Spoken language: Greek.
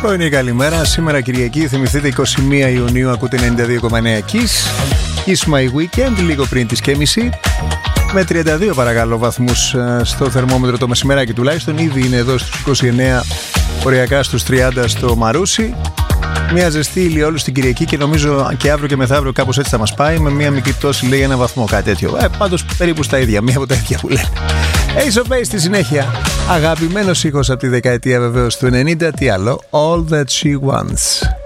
Πρωινή καλημέρα. Σήμερα Κυριακή, θυμηθείτε 21 Ιουνίου, ακούτε 92,9 Kiss My Weekend, λίγο πριν τις και μισή. Με 32 παρακαλώ βαθμούς στο θερμόμετρο το μεσημεράκι τουλάχιστον. Ήδη είναι εδώ στους 29, οριακά στους 30 στο Μαρούσι. Μια ζεστή ηλιόλου στην Κυριακή και νομίζω και αύριο και μεθαύριο κάπως έτσι θα μας πάει. Με μια μικρή πτώση, λέει, ένα βαθμό, κάτι τέτοιο. Πάντως περίπου στα ίδια, μία από τα ίδια που λένε. Ace of Base στη συνέχεια. Αγαπημένος ήχος από τη δεκαετία βεβαίως του 90. Τι άλλο? All That She Wants.